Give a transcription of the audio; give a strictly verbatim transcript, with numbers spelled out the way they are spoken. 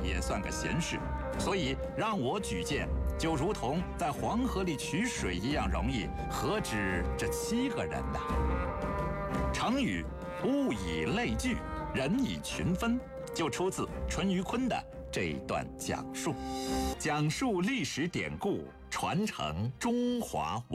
也算个闲事，所以让我举荐，就如同在黄河里取水一样容易，何止这七个人呢？成语“物以类聚，人以群分”就出自淳于髡的这一段讲述，讲述历史典故，传承中华文化。